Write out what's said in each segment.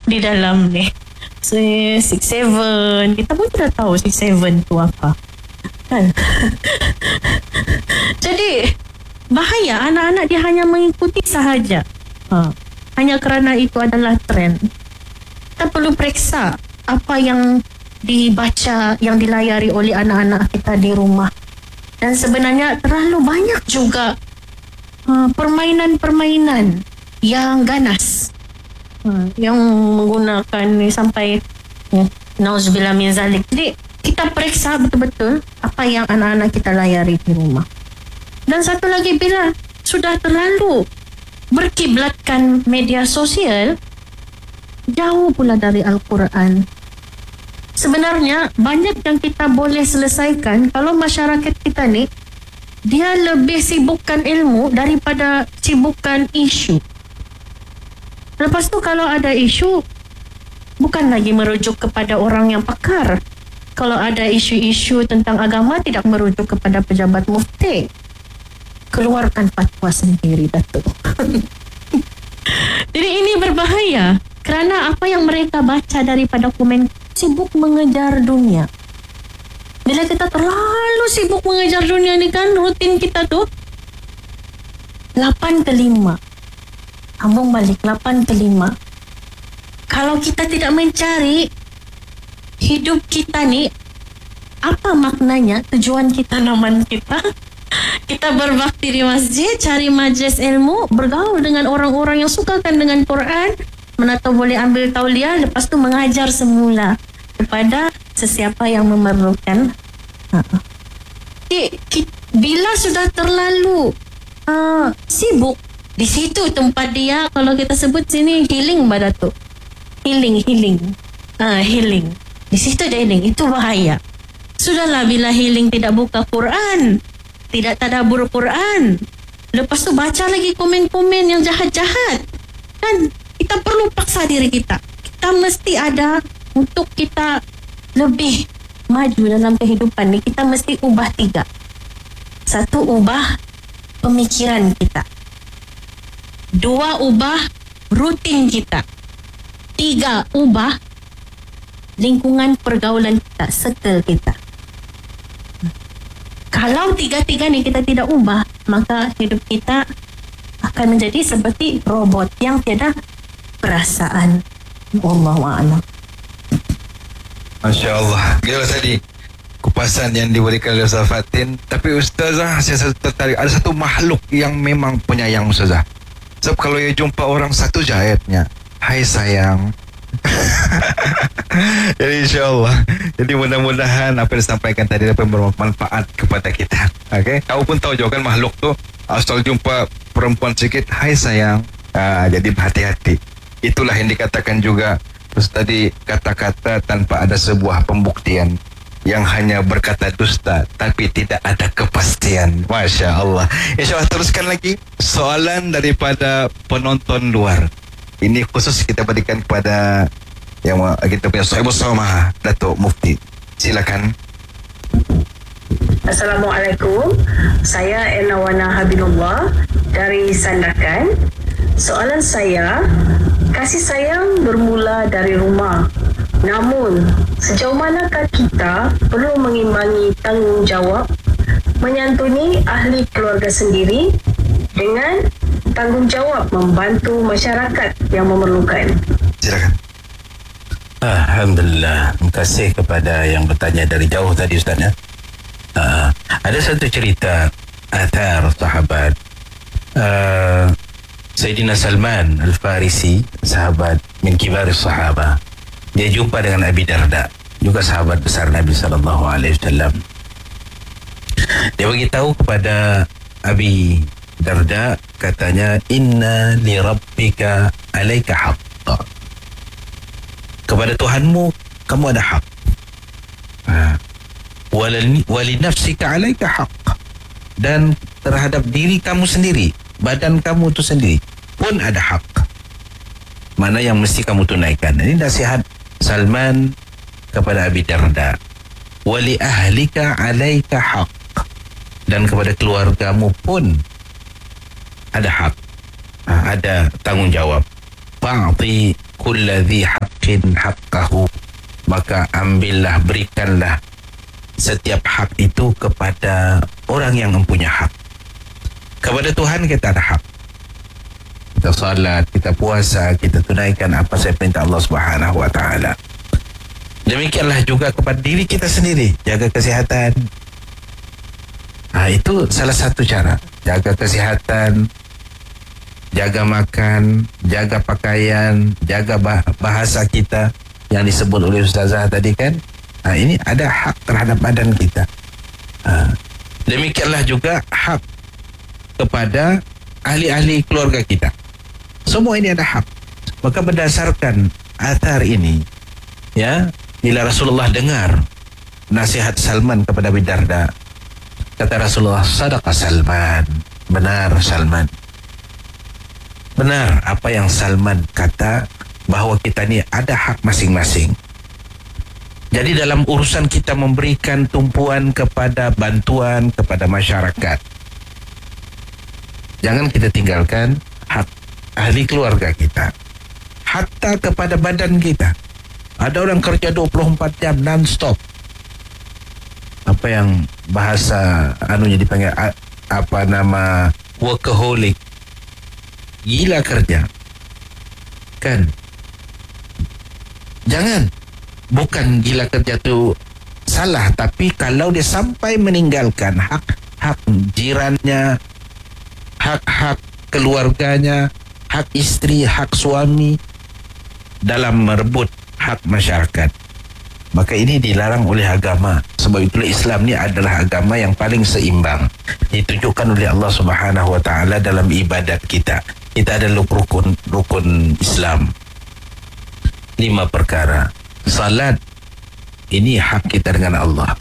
di dalam ni. 6-7, kita pun tidak tahu 6-7 tu apa kan. Jadi bahaya, anak-anak dia hanya mengikuti sahaja, hanya kerana itu adalah trend. Kita perlu periksa apa yang dibaca, yang dilayari oleh anak-anak kita di rumah. Dan sebenarnya terlalu banyak juga permainan-permainan yang ganas, yang menggunakan sampai nauzubillah min zalik. Jadi kita periksa betul-betul apa yang anak-anak kita layari di rumah. Dan satu lagi, bila sudah terlalu berkiblatkan media sosial, jauh pula dari Al-Quran. Sebenarnya banyak yang kita boleh selesaikan kalau masyarakat kita ni dia lebih sibukkan ilmu daripada sibukkan isu. Lepas tu kalau ada isu, bukan lagi merujuk kepada orang yang pakar. Kalau ada isu-isu tentang agama, tidak merujuk kepada pejabat mufti. Keluarkan fatwa sendiri, Datuk. Jadi ini berbahaya kerana apa yang mereka baca daripada komen, sibuk mengejar dunia. Bila kita terlalu sibuk mengejar dunia ni kan, rutin kita tu 8 ke 5. Sambung balik 8 ke 5. Kalau kita tidak mencari hidup kita ni, apa maknanya, tujuan kita, naman kita? Kita berbakti di masjid, cari majlis ilmu, bergaul dengan orang-orang yang sukakan dengan Quran, mana tahu boleh ambil tauliah, lepas tu mengajar semula kepada sesiapa yang memerlukan. Bila sudah terlalu sibuk, di situ tempat dia, kalau kita sebut sini healing, pada tu healing. Healing di situ dia healing. Itu bahaya. Sudahlah, bila healing tidak buka Quran, tidak tadabbur Quran, lepas tu baca lagi komen-komen yang jahat-jahat kan. Kita perlu paksa diri kita. Kita mesti ada, untuk kita lebih maju dalam kehidupan ni, kita mesti ubah 3. 1, ubah pemikiran kita. 2, ubah rutin kita. 3, ubah lingkungan pergaulan kita, circle kita. Kalau 3 ni kita tidak ubah, maka hidup kita akan menjadi seperti robot yang tiada perasaan. Wallahu a'lam. Masya Allah. Gila tadi kupasan yang diberikan oleh Ustaz Fatin. Tapi Ustazah, saya tertarik. Ada satu makhluk yang memang penyayang Ustazah. Sebab kalau ia jumpa orang, satu je ayatnya, hai sayang. Jadi insyaAllah, jadi mudah-mudahan apa yang disampaikan tadi dapat bermanfaat kepada kita. Okay? Kau pun tahu juga kan makhluk tu, asal jumpa perempuan sikit, hai sayang. Jadi berhati-hati. Itulah yang dikatakan juga terus tadi, kata-kata tanpa ada sebuah pembuktian, yang hanya berkata dusta tapi tidak ada kepastian. Masya Allah. InsyaAllah teruskan lagi soalan daripada penonton luar. Ini khusus kita berikan kepada yang kita punya Sahibul Somah, Datuk Mufti. Silakan. Assalamualaikum. Saya Enawana Habibullah dari Sandakan. Soalan saya, kasih sayang bermula dari rumah. Namun, sejauh manakah kita perlu mengimbangi tanggungjawab menyantuni ahli keluarga sendiri dengan tanggungjawab membantu masyarakat yang memerlukan? Silakan. Alhamdulillah. Terima kasih kepada yang bertanya dari jauh tadi Ustaz ya. Ada satu cerita athar sahabat Sayyidina Salman Al-Farisi, sahabat min kibaris sahabah. Dia jumpa dengan Abi Darda, juga sahabat besar Nabi SAW. Dia beritahu kepada Abi Darda, katanya, inna li rabbika alaika haqqa. Kepada Tuhanmu kamu ada hak. Wali nafsika alaika haqq. Dan terhadap diri kamu sendiri, badan kamu itu sendiri pun ada hak, mana yang mesti kamu tunaikan. Ini nasihat Salman kepada Abi Darda. Wali ahlika alaika haq. Dan kepada keluargamu pun ada hak, ada tanggungjawab. Fa'ti kulladhi haq haqqin haqqahu, maka ambillah, berikanlah setiap hak itu kepada orang yang mempunyai hak. Kepada Tuhan kita ada hak. Kita salat, kita puasa, kita tunaikan apa saja perintah Allah Subhanahu wa taala. Demikianlah juga kepada diri kita sendiri, jaga kesihatan. Itu salah satu cara. Jaga kesihatan, jaga makan, jaga pakaian, jaga bahasa kita yang disebut oleh Ustazah tadi kan. Ini ada hak terhadap badan kita. Demikianlah juga hak kepada ahli-ahli keluarga kita. Semua ini ada hak. Maka berdasarkan athar ini, ya, bila Rasulullah dengar nasihat Salman kepada Abi Darda, kata Rasulullah, sadaqa Salman, benar Salman. Benar apa yang Salman kata, bahawa kita ni ada hak masing-masing. Jadi dalam urusan kita memberikan tumpuan kepada bantuan kepada masyarakat, jangan kita tinggalkan hak ahli keluarga kita. Hatta kepada badan kita. Ada orang kerja 24 jam non-stop. Apa yang bahasa dipanggil apa nama, workaholic. Gila kerja. Kan? Jangan. Bukan gila kerja tu salah, tapi kalau dia sampai meninggalkan hak-hak jirannya, hak-hak keluarganya, hak istri, hak suami dalam merebut hak masyarakat, maka ini dilarang oleh agama. Sebab itulah Islam ni adalah agama yang paling seimbang, ditunjukkan oleh Allah Subhanahu wa taala dalam ibadat kita. Kita ada rukun Islam 5 perkara. Salat ini hak kita dengan Allah.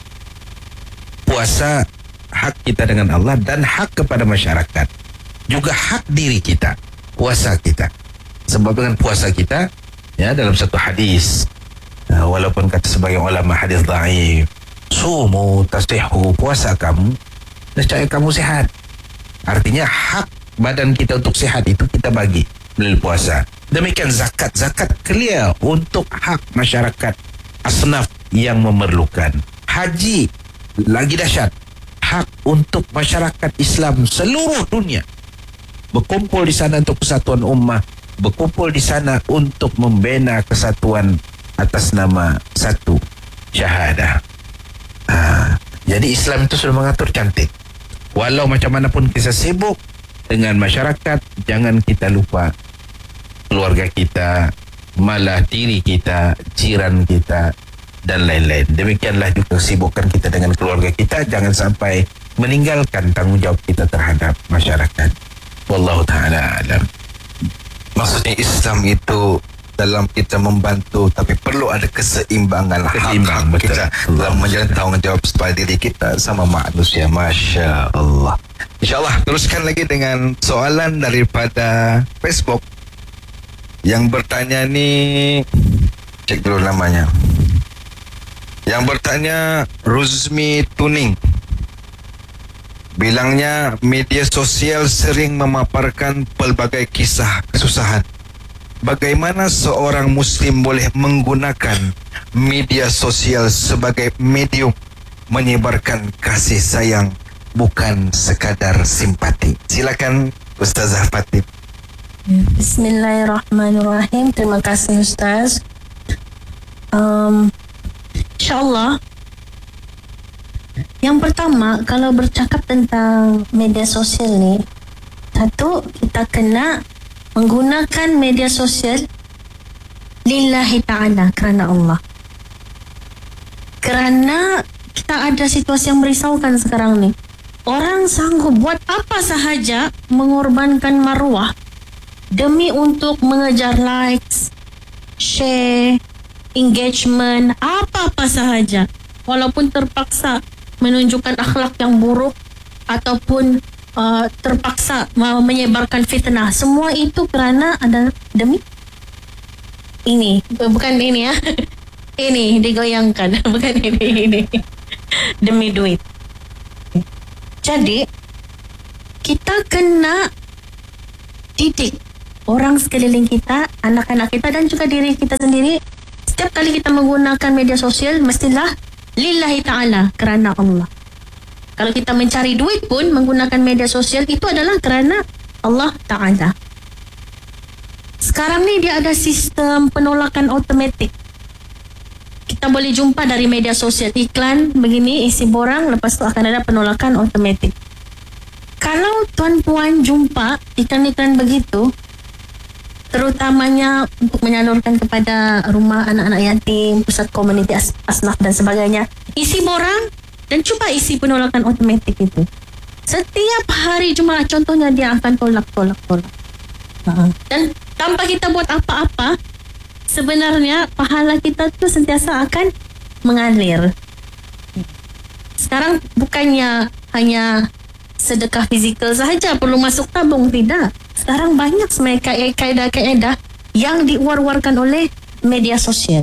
Puasa hak kita dengan Allah dan hak kepada masyarakat. Juga hak diri kita, puasa kita. Sebab dengan puasa kita, ya, dalam satu hadis, walaupun kata sebagian ulama hadis dhaif, sumu tasihhu, puasa kamu, nescaya kamu sehat. Artinya hak badan kita untuk sehat itu kita bagi melalui puasa. Demikian zakat clear untuk hak masyarakat asnaf yang memerlukan. Haji lagi dahsyat, hak untuk masyarakat Islam seluruh dunia. Berkumpul di sana untuk persatuan ummah, berkumpul di sana untuk membina kesatuan atas nama satu syahadah. Jadi Islam itu sudah mengatur cantik. Walau macam mana pun kita sibuk dengan masyarakat, jangan kita lupa keluarga kita, malah diri kita, jiran kita, dan lain-lain. Demikianlah juga sibukkan kita dengan keluarga kita, jangan sampai meninggalkan tanggungjawab kita terhadap masyarakat. Wallahu ta'ala alam. Maksudnya Islam itu dalam kita membantu, tapi perlu ada keseimbangan hak betul. kita dalam menjalani tanggungjawab pada diri kita sama manusia. Masya Allah. InsyaAllah teruskan lagi dengan soalan daripada Facebook. Yang bertanya ni, cek dulu namanya. Yang bertanya Ruzmi Tuning. Bilangnya media sosial sering memaparkan pelbagai kisah kesusahan. Bagaimana seorang Muslim boleh menggunakan media sosial sebagai medium menyebarkan kasih sayang, bukan sekadar simpati? Silakan Ustazah Fatib. Bismillahirrahmanirrahim. Terima kasih Ustaz. InsyaAllah, yang pertama, kalau bercakap tentang media sosial ni, satu, kita kena menggunakan media sosial lillahi ta'ala, kerana Allah. Kerana kita ada situasi yang merisaukan sekarang ni. Orang sanggup buat apa sahaja, mengorbankan maruah demi untuk mengejar likes, share, engagement, apa-apa sahaja, walaupun terpaksa menunjukkan akhlak yang buruk ataupun terpaksa menyebarkan fitnah. Semua itu kerana ada demi ini, bukan ini ya. Ini digoyangkan, bukan ini. Demi duit. Jadi kita kena didik orang sekeliling kita, anak-anak kita dan juga diri kita sendiri, setiap kali kita menggunakan media sosial, mestilah lillahi ta'ala, kerana Allah. Kalau kita mencari duit pun menggunakan media sosial, itu adalah kerana Allah Ta'ala. Sekarang ni dia ada sistem penolakan automatik. Kita boleh jumpa dari media sosial iklan begini, isi borang, lepas tu akan ada penolakan automatik. Kalau tuan-puan jumpa iklan-iklan begitu, terutamanya untuk menyalurkan kepada rumah anak-anak yatim, pusat komuniti asnaf dan sebagainya, isi borang dan cuba isi penolakan automatik itu. Setiap hari Jumaat contohnya dia akan tolak. Dan tanpa kita buat apa-apa, sebenarnya pahala kita tu sentiasa akan mengalir. Sekarang bukannya hanya sedekah fizikal sahaja perlu masuk tabung, tidak. Sekarang banyak sebenarnya kaedah-kaedah yang diwar-warkan oleh media sosial.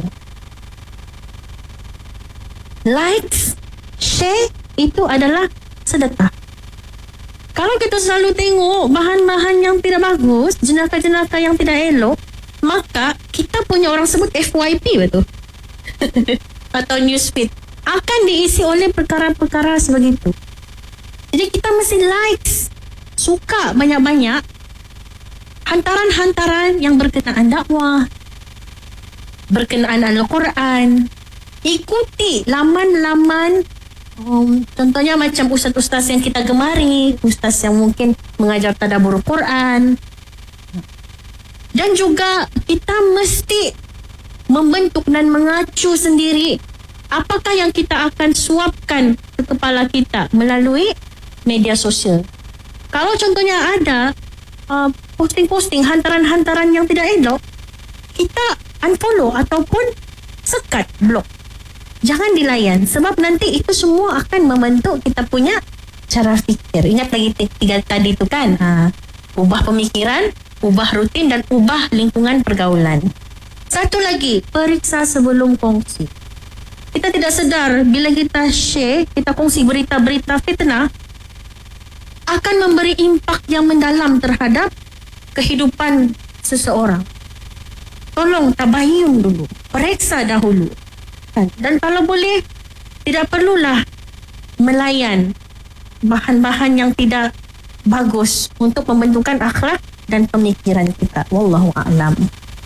Likes, share, itu adalah sedekah. Kalau kita selalu tengok bahan-bahan yang tidak bagus, jenaka-jenaka yang tidak elok, maka kita punya orang sebut FYP betul. Atau newsfeed akan diisi oleh perkara-perkara sebegitu. Jadi kita mesti likes, suka banyak-banyak hantaran-hantaran yang berkenaan dakwah, berkenaan Al-Quran. Ikuti laman-laman, contohnya macam ustaz-ustaz yang kita gemari, ustaz yang mungkin mengajar tadabbur Quran. Dan juga kita mesti membentuk dan mengacu sendiri apakah yang kita akan suapkan ke kepala kita melalui media sosial. Kalau contohnya ada posting-posting hantaran-hantaran yang tidak elok, kita unfollow ataupun sekat, blok. Jangan dilayan, sebab nanti itu semua akan membentuk kita punya cara fikir. Ingat lagi tiga tadi tu kan, ubah pemikiran, ubah rutin dan ubah lingkungan pergaulan. Satu lagi, periksa sebelum kongsi. Kita tidak sedar bila kita share, kita kongsi berita-berita fitnah, akan memberi impak yang mendalam terhadap kehidupan seseorang. Tolong tabayun dulu, periksa dahulu. Dan kalau boleh, tidak perlulah melayan bahan-bahan yang tidak bagus untuk membentukkan akhlak dan pemikiran kita. Wallahu a'lam.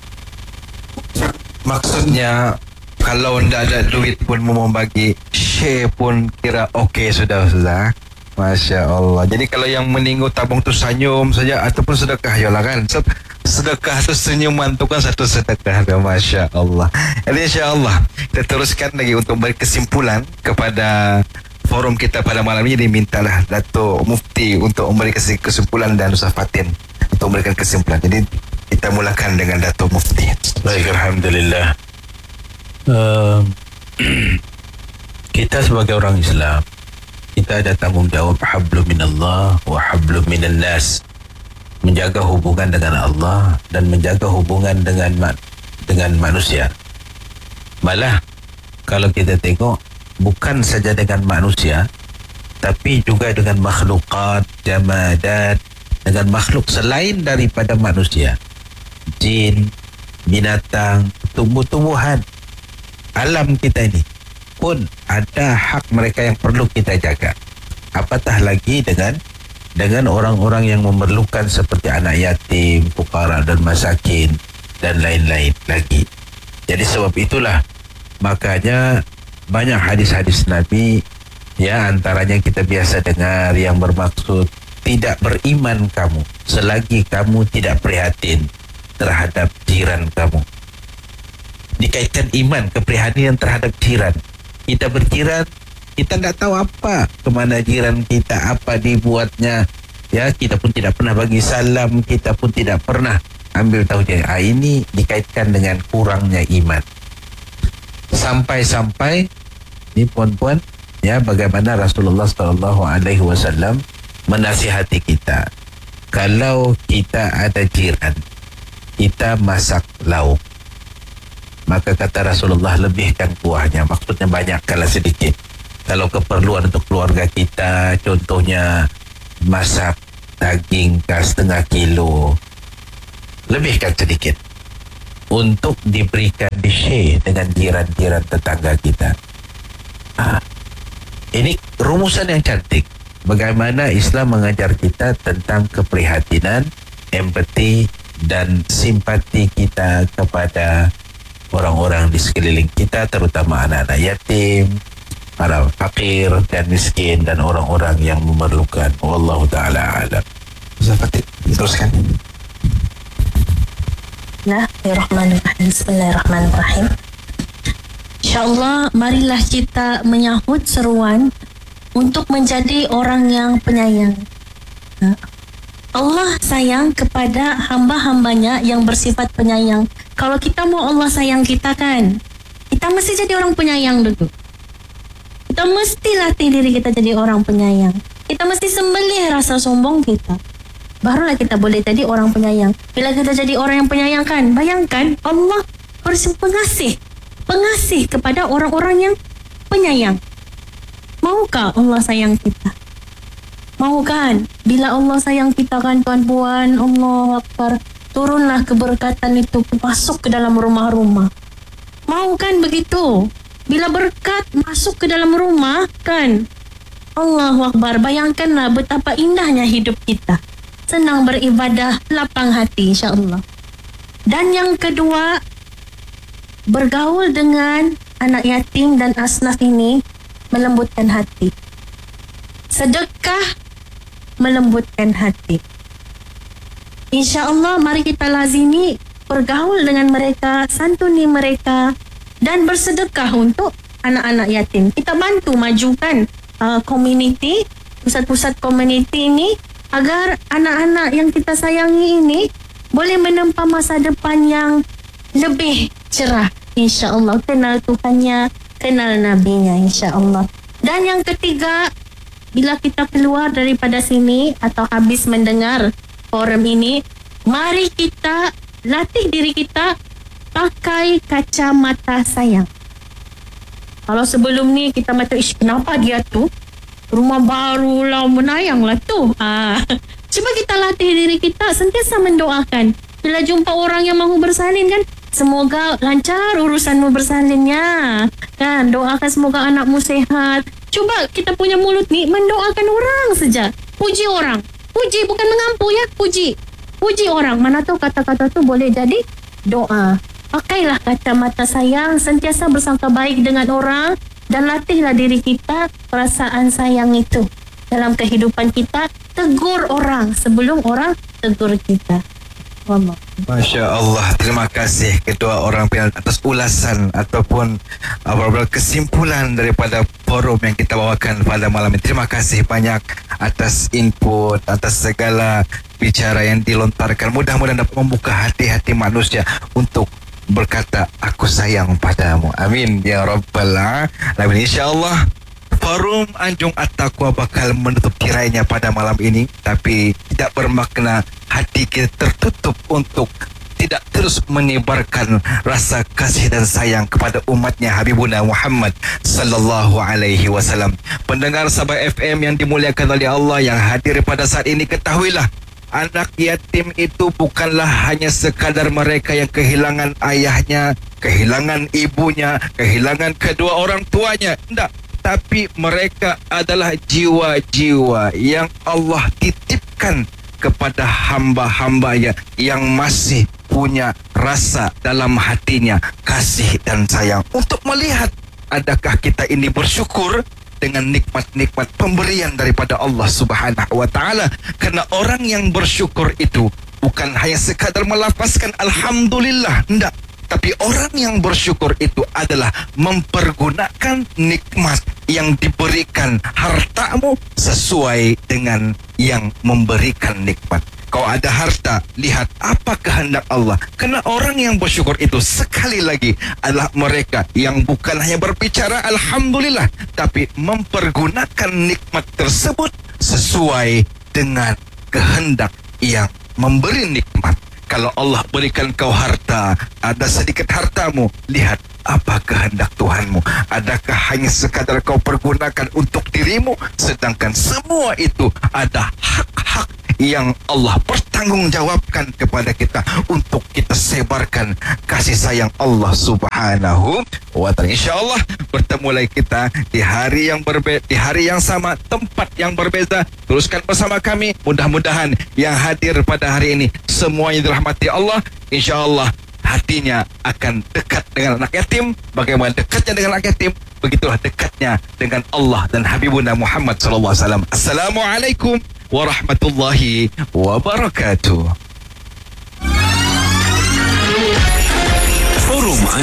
Maksudnya kalau tidak ada duit pun mau bagi, share pun kira okey sudah. Masya Allah. Jadi kalau yang meninggal tabung tu senyum saja ataupun sedekah, yalah kan. Sedekah tu senyuman tu kan satu sedekah. Masya Allah. Jadi insya Allah kita teruskan lagi untuk beri kesimpulan kepada forum kita pada malam ini. Dimintalah Dato' Mufti untuk memberi kesimpulan dan Ustaz Fatin untuk memberikan kesimpulan. Jadi kita mulakan dengan Dato' Mufti. Baik, Alhamdulillah. Kita sebagai orang Islam, kita ada tanggungjawab hablum minallah wa hablum minan nas, menjaga hubungan dengan Allah dan menjaga hubungan dengan manusia. Malah kalau kita tengok, bukan saja dengan manusia, tapi juga dengan makhlukat, jamadat, dengan makhluk selain daripada manusia, jin, binatang, tumbuh-tumbuhan, alam kita ini pun ada hak mereka yang perlu kita jaga. Apatah lagi dengan orang-orang yang memerlukan seperti anak yatim, fuqara dan masakin dan lain-lain lagi. Jadi sebab itulah makanya banyak hadis-hadis Nabi, ya, antaranya kita biasa dengar yang bermaksud tidak beriman kamu selagi kamu tidak prihatin terhadap jiran kamu. Dikaitkan iman, keprihatinan terhadap jiran. Kita berjiran, kita tidak tahu apa kemana jiran kita, apa dibuatnya, ya, kita pun tidak pernah bagi salam, kita pun tidak pernah ambil tahu dia. Ini dikaitkan dengan kurangnya iman. Sampai-sampai ni puan-puan, ya, bagaimana Rasulullah SAW menasihati kita. Kalau kita ada jiran, kita masak lauk, maka kata Rasulullah, lebihkan kuahnya. Maksudnya banyak kalau sedikit. Kalau keperluan untuk keluarga kita, contohnya masak daging setengah kilo, lebihkan sedikit untuk diberikan di-share dengan jiran-jiran tetangga kita. Ini rumusan yang cantik. Bagaimana Islam mengajar kita tentang keprihatinan, empati dan simpati kita kepada orang-orang di sekeliling kita, terutama anak-anak yatim, para fakir dan miskin, dan orang-orang yang memerlukan. Wallahu ta'ala alam. Ustaz Fatih, teruskan. Bismillahirrahmanirrahim. InsyaAllah, marilah kita menyahut seruan untuk menjadi orang yang penyayang. Allah sayang kepada hamba-hambanya yang bersifat penyayang. Kalau kita mau Allah sayang kita kan, kita mesti jadi orang penyayang dulu. Kita mesti latih diri kita jadi orang penyayang. Kita mesti sembelih rasa sombong kita. Barulah kita boleh jadi orang penyayang. Bila kita jadi orang yang penyayang kan, bayangkan Allah pengasih. Pengasih kepada orang-orang yang penyayang. Maukah Allah sayang kita? Mau kan? Bila Allah sayang kita kan tuan-puan, Allah Akbar, turunlah keberkatan itu masuk ke dalam rumah-rumah. Mau kan begitu? Bila berkat masuk ke dalam rumah kan, Allahu Akbar, bayangkanlah betapa indahnya hidup kita. Senang beribadah, lapang hati insya-Allah. Dan yang kedua, bergaul dengan anak yatim dan asnaf ini melembutkan hati. Sedekah melembutkan hati. InsyaAllah mari kita lazimi bergaul dengan mereka, santuni mereka dan bersedekah untuk anak-anak yatim. Kita bantu majukan community, pusat-pusat community ini agar anak-anak yang kita sayangi ini boleh menempa masa depan yang lebih cerah. InsyaAllah kenal Tuhannya, kenal Nabinya insyaAllah. Dan yang ketiga, bila kita keluar daripada sini atau habis mendengar forum ini, mari kita latih diri kita pakai kacamata sayang. Kalau sebelum ni kita macam, kenapa dia tu rumah baru lah, menayang lah tu. Cuba kita latih diri kita sentiasa mendoakan. Bila jumpa orang yang mahu bersalin kan, semoga lancar urusanmu bersalinnya kan, doakan semoga anakmu sehat. Coba kita punya mulut ni mendoakan orang saja. Puji orang. Puji bukan mengampu ya, puji. Puji orang. Mana tahu kata-kata tu boleh jadi doa. Pakailah kacamata sayang, sentiasa bersangka baik dengan orang dan latihlah diri kita perasaan sayang itu dalam kehidupan kita. Tegur orang sebelum orang tegur kita. Allah. Masya Allah, terima kasih Ketua Orang Pilihan atas ulasan ataupun beberapa kesimpulan daripada forum yang kita bawakan pada malam ini. Terima kasih banyak atas input, atas segala bicara yang dilontarkan. Mudah-mudahan dapat membuka hati-hati manusia untuk berkata, aku sayang padamu. Amin ya Rabbal Alamin. InsyaAllah forum Anjung At-Taqwa bakal menutup tirainya pada malam ini, tapi tidak bermakna hati kita tertutup untuk tidak terus menyebarkan rasa kasih dan sayang kepada umatnya Habibuna Muhammad sallallahu alaihi wasallam. Pendengar Sabah FM yang dimuliakan oleh Allah yang hadir pada saat ini, ketahuilah anak yatim itu bukanlah hanya sekadar mereka yang kehilangan ayahnya, kehilangan ibunya, kehilangan kedua orang tuanya. Tidak. Tapi mereka adalah jiwa-jiwa yang Allah titipkan kepada hamba-hambanya yang masih punya rasa dalam hatinya kasih dan sayang, untuk melihat adakah kita ini bersyukur dengan nikmat-nikmat pemberian daripada Allah Subhanahu wa taala. Karena orang yang bersyukur itu bukan hanya sekadar melafazkan alhamdulillah, tidak, tapi orang yang bersyukur itu adalah mempergunakan nikmat yang diberikan hartamu sesuai dengan yang memberikan nikmat. Kau ada harta, lihat apa kehendak Allah. Karena orang yang bersyukur itu sekali lagi adalah mereka yang bukan hanya berbicara alhamdulillah, tapi mempergunakan nikmat tersebut sesuai dengan kehendak yang memberi nikmat. Kalau Allah berikan kau harta, ada sedikit hartamu, lihat apa kehendak Tuhanmu. Adakah hanya sekadar kau pergunakan untuk dirimu, sedangkan semua itu ada hak-hak yang Allah pertanyaan tanggungjawabkan kepada kita untuk kita sebarkan kasih sayang Allah Subhanahu wa taala. Insyaallah bertemu lagi kita di hari yang di hari yang sama, tempat yang berbeza. Teruskan bersama kami. Mudah-mudahan yang hadir pada hari ini semuanya dirahmati Allah. Insyaallah hatinya akan dekat dengan anak yatim. Bagaimana dekatnya dengan anak yatim, begitulah dekatnya dengan Allah dan Habibuna Muhammad sallallahu alaihi wasallam. Assalamualaikum warahmatullahi wabarakatuh. Forum